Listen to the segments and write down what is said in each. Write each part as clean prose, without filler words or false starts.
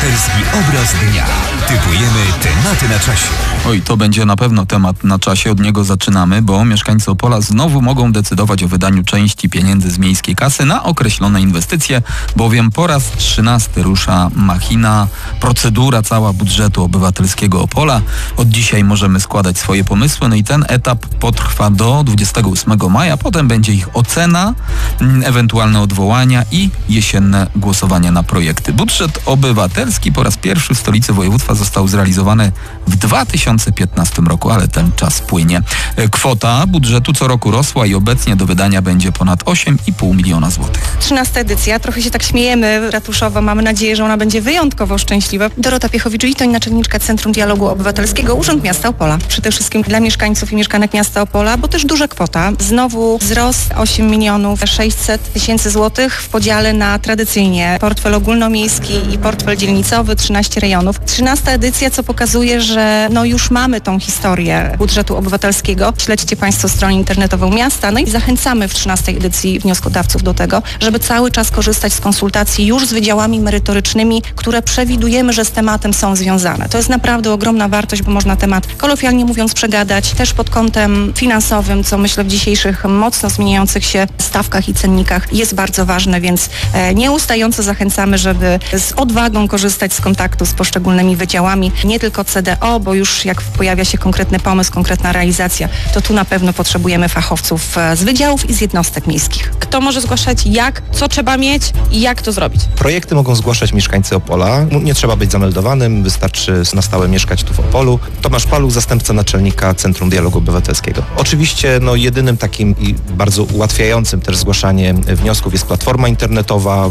Obywatelski obraz dnia. Typujemy tematy na czasie. Oj, to będzie na pewno temat na czasie, od niego zaczynamy, bo mieszkańcy Opola znowu mogą decydować o wydaniu części pieniędzy z miejskiej kasy na określone inwestycje, bowiem po raz 13 rusza machina, procedura cała budżetu obywatelskiego Opola. Od dzisiaj możemy składać swoje pomysły, no i ten etap potrwa do 28 maja, potem będzie ich ocena, ewentualne odwołania i jesienne głosowania na projekty. Budżet obywatelski po raz pierwszy w stolicy województwa został zrealizowany w 2015 roku, ale ten czas płynie. Kwota budżetu co roku rosła i obecnie do wydania będzie ponad 8,5 miliona złotych. 13 edycja, trochę się tak śmiejemy ratuszowo, mamy nadzieję, że ona będzie wyjątkowo szczęśliwa. Dorota Piechowicz-Witoń, naczelniczka Centrum Dialogu Obywatelskiego, Urząd Miasta Opola. Przede wszystkim dla mieszkańców i mieszkanek miasta Opola, bo też duża kwota. Znowu wzrost 8 milionów 600 tysięcy złotych w podziale na tradycyjnie portfel ogólnomiejski i portfel dzielnicowy, 13 rejonów. 13 edycja, co pokazuje, że już mamy tą historię budżetu obywatelskiego. Śledźcie Państwo stronę internetową miasta. No i zachęcamy w 13 edycji wnioskodawców do tego, żeby cały czas korzystać z konsultacji już z wydziałami merytorycznymi, które przewidujemy, że z tematem są związane. To jest naprawdę ogromna wartość, bo można temat, kolokwialnie mówiąc, przegadać też pod kątem finansowym, co myślę w dzisiejszych mocno zmieniających się stawkach i cennikach jest bardzo ważne, więc nieustająco zachęcamy, żeby z odwagą korzystać z kontaktu z poszczególnymi wydziałami, nie tylko CDO, bo już jak pojawia się konkretny pomysł, konkretna realizacja, to tu na pewno potrzebujemy fachowców z wydziałów i z jednostek miejskich. Kto może zgłaszać jak, co trzeba mieć i jak to zrobić? Projekty mogą zgłaszać mieszkańcy Opola. Nie trzeba być zameldowanym, wystarczy na stałe mieszkać tu w Opolu. Tomasz Paluch, zastępca naczelnika Centrum Dialogu Obywatelskiego. Oczywiście jedynym takim i bardzo ułatwiającym też zgłaszanie wniosków jest platforma internetowa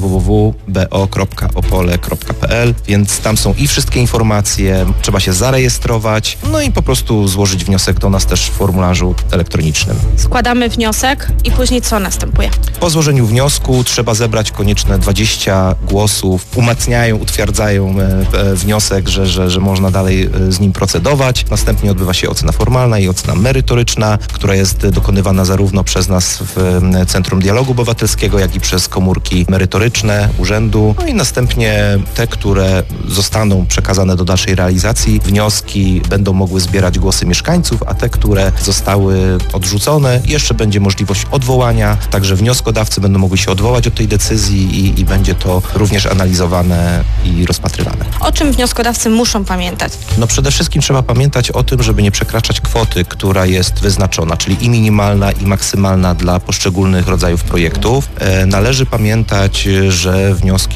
www.bo.opole.pl, więc tam są i wszystkie informacje, trzeba się zarejestrować, i po prostu złożyć wniosek do nas też w formularzu elektronicznym. Składamy wniosek i później co następuje? Po złożeniu wniosku trzeba zebrać konieczne 20 głosów, utwierdzają wniosek, że można dalej z nim procedować. Następnie odbywa się ocena formalna i ocena merytoryczna, która jest dokonywana zarówno przez nas w Centrum Dialogu Obywatelskiego, jak i przez komórki merytoryczne urzędu. I następnie te, które zostaną przekazane do dalszej realizacji, wnioski będą mogły zbierać głosy mieszkańców, a te, które zostały odrzucone, jeszcze będzie możliwość odwołania, także wnioskodawcy będą mogli się odwołać od tej decyzji i będzie to również analizowane i rozpatrywane. O czym wnioskodawcy muszą pamiętać? Przede wszystkim trzeba pamiętać o tym, żeby nie przekraczać kwoty, która jest wyznaczona, czyli i minimalna, i maksymalna dla poszczególnych rodzajów projektów. Należy pamiętać, że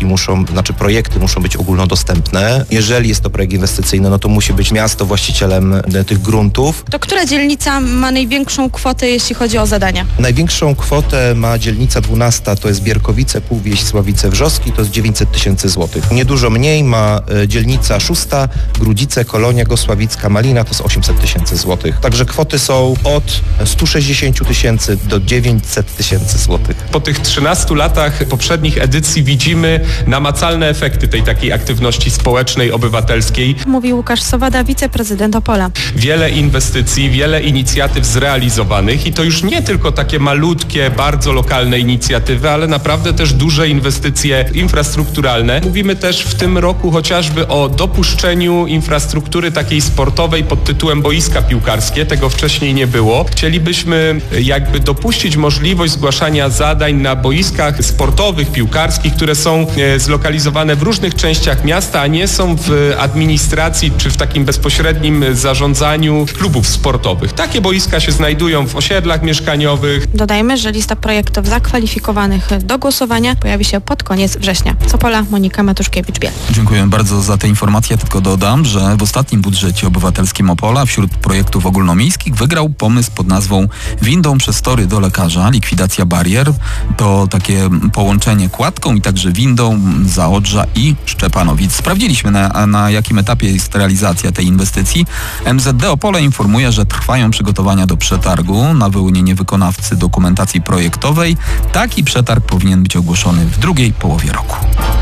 projekty muszą być ogólnodostępne. Jeżeli jest to projekt inwestycyjny, to musi być miasto właścicielem tych gruntów. To która dzielnica ma największą kwotę, jeśli chodzi o zadania? Największą kwotę ma dzielnica 12, to jest Bierkowice, Półwieś, Sławice, Wrzoski, to jest 900 tysięcy złotych. Niedużo mniej ma dzielnica 6, Grudzice, Kolonia, Gosławicka, Malina, to jest 800 tysięcy złotych. Także kwoty są od 160 tysięcy do 900 tysięcy złotych. Po tych 13 latach poprzednich edycji widzimy namacalne efekty tej takiej aktywności społecznej, obywatelskiej. Mówi Łukasz Sowada, wiceprezydent Opola. Wiele inwestycji, wiele inicjatyw zrealizowanych i to już nie tylko takie malutkie, bardzo lokalne inicjatywy, ale naprawdę też duże inwestycje infrastrukturalne. Mówimy też w tym roku chociażby o dopuszczeniu infrastruktury takiej sportowej pod tytułem boiska piłkarskie. Tego wcześniej nie było. Chcielibyśmy dopuścić możliwość zgłaszania zadań na boiskach sportowych, piłkarskich, które są zlokalizowane w różnych częściach miasta, a nie są w administracji czy w takim bezpośrednim zarządzaniu klubów sportowych. Takie boiska się znajdują w osiedlach mieszkaniowych. Dodajmy, że lista projektów zakwalifikowanych do głosowania pojawi się pod koniec września. Z Opola Monika Matuszkiewicz-Biel. Dziękuję bardzo za te informacje. Tylko dodam, że w ostatnim budżecie obywatelskim Opola wśród projektów ogólnomiejskich wygrał pomysł pod nazwą Windą przez tory do lekarza, likwidacja barier. To takie połączenie kładką i także windą Zaodrza i Szczepanowic. Sprawdziliśmy na jakim etapie jest realizacja tej inwestycji. MZD Opole informuje, że trwają przygotowania do przetargu na wyłonienie wykonawcy dokumentacji projektowej. Taki przetarg powinien być ogłoszony w drugiej połowie roku.